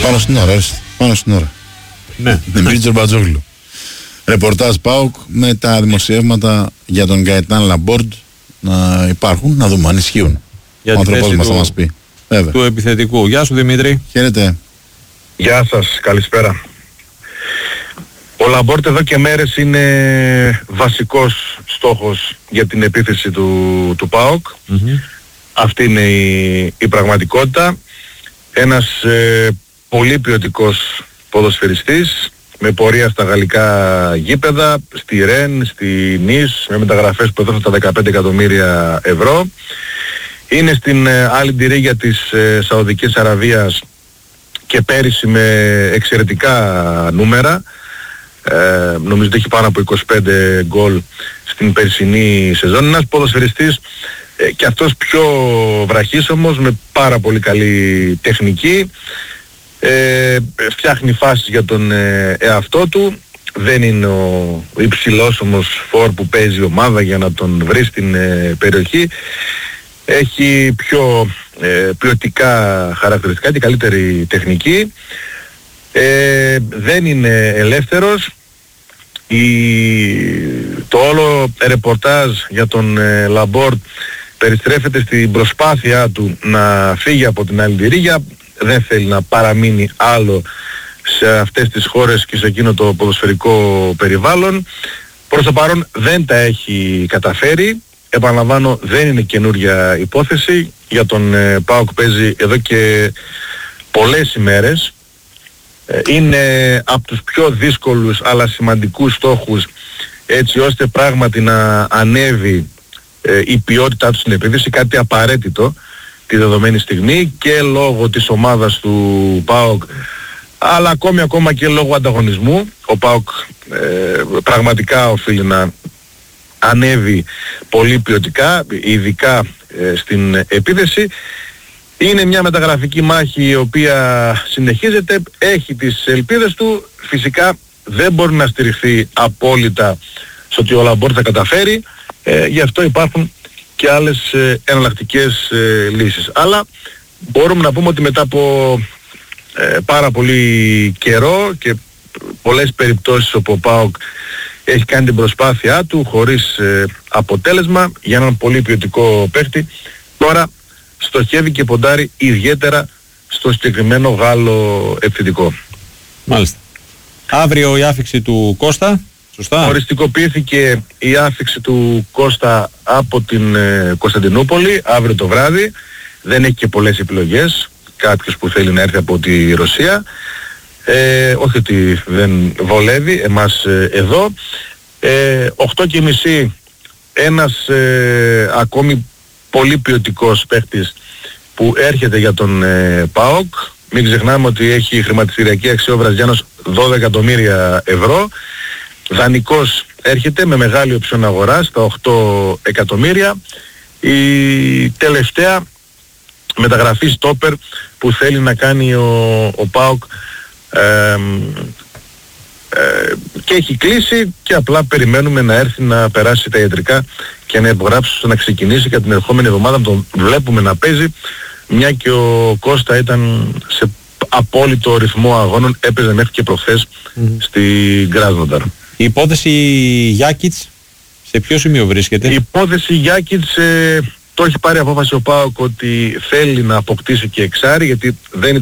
Πάνω στην ώρα, πάνω στην ώρα. Ναι. Δημήτρη Μπατζόγλου. Ρεπορτάζ ΠΑΟΚ με τα δημοσιεύματα για τον Γκαετάν Λαμπόρντ να υπάρχουν, να δούμε αν ισχύουν. Για ο τη άνθρωπος θέση μας θα μας πει. Βέβαια. Του επιθετικού. Γεια σου Δημήτρη. Χαίρετε. Γεια σας, καλησπέρα. Ο Λαμπόρτ εδώ και μέρες είναι βασικός στόχος για την επίθεση του ΠΑΟΚ. Αυτή είναι η πραγματικότητα. Ένας πολύ ποιοτικός ποδοσφαιριστής με πορεία στα γαλλικά γήπεδα, στη Ρεν, στη Νις, με μεταγραφές που έδωσαν τα 15 εκατομμύρια ευρώ. Είναι στην άλλη ρίγια της Σαουδικής Αραβίας και πέρυσι με εξαιρετικά νούμερα. Νομίζω ότι έχει πάνω από 25 γκολ στην περσινή σεζόν. Ένας ποδοσφαιριστής και αυτός πιο βραχής όμως, με πάρα πολύ καλή τεχνική. Φτιάχνει φάσεις για τον εαυτό του. Δεν είναι ο υψηλός όμως φορ που παίζει η ομάδα για να τον βρει στην περιοχή. Έχει πιο ποιοτικά χαρακτηριστικά και καλύτερη τεχνική. Δεν είναι ελεύθερος. Το όλο ρεπορτάζ για τον Λαμπόρτ περιστρέφεται στην προσπάθειά του να φύγει από την άλλη ρίγια. Δεν θέλει να παραμείνει άλλο σε αυτές τις χώρες και σε εκείνο το ποδοσφαιρικό περιβάλλον. Προς το παρόν δεν τα έχει καταφέρει. Επαναλαμβάνω, δεν είναι καινούρια υπόθεση. Για τον ΠΑΟΚ παίζει εδώ και πολλές ημέρες. Είναι από τους πιο δύσκολους αλλά σημαντικούς στόχους, έτσι ώστε πράγματι να ανέβει η ποιότητά του στην επίθεση, κάτι απαραίτητο τη δεδομένη στιγμή και λόγω της ομάδας του ΠΑΟΚ, αλλά ακόμα και λόγω ανταγωνισμού. Ο ΠΑΟΚ πραγματικά οφείλει να ανέβει πολύ ποιοτικά, ειδικά στην επίθεση. Είναι μια μεταγραφική μάχη η οποία συνεχίζεται, έχει τις ελπίδες του. Φυσικά δεν μπορεί να στηριχθεί απόλυτα στο ότι ο Λαμπόρτ θα καταφέρει, γι' αυτό υπάρχουν και άλλες εναλλακτικές λύσεις. Αλλά μπορούμε να πούμε ότι μετά από πάρα πολύ καιρό και πολλές περιπτώσεις όπου ο ΠΑΟΚ έχει κάνει την προσπάθειά του χωρίς αποτέλεσμα για έναν πολύ ποιοτικό παίχτη, τώρα στοχεύει και ποντάρει ιδιαίτερα στο συγκεκριμένο Γάλλο επιθετικό. Μάλιστα. Αύριο η άφιξη του Κώστα, σωστά? Οριστικοποιήθηκε η άφιξη του Κώστα από την Κωνσταντινούπολη αύριο το βράδυ. Δεν έχει και πολλές επιλογές. Κάποιος που θέλει να έρθει από τη Ρωσία. Όχι ότι δεν βολεύει εμάς εδώ. 8:30 ένας ακόμη πολύ ποιοτικός παίχτης που έρχεται για τον ΠΑΟΚ. Μην ξεχνάμε ότι έχει χρηματιστηριακή αξία ο Βραζιάνος 12 εκατομμύρια ευρώ. Δανεικός έρχεται με μεγάλη οψιόν αγοράς, τα 8 εκατομμύρια. Η τελευταία μεταγραφή στόπερ που θέλει να κάνει ο ΠΑΟΚ και έχει κλείσει και απλά περιμένουμε να έρθει να περάσει τα ιατρικά και να υπογράψει ώστε να ξεκινήσει και την ερχόμενη εβδομάδα. Τον βλέπουμε να παίζει, μια και ο Κώστα ήταν σε απόλυτο ρυθμό αγώνων, έπαιζε μέχρι και προχθές στη Κράσνονταρ. Η υπόθεση Γιάκιτς σε ποιο σημείο βρίσκεται? Η υπόθεση Γιάκιτς το έχει πάρει απόφαση ο ΠΑΟΚ ότι θέλει να αποκτήσει και εξάρι, γιατί δεν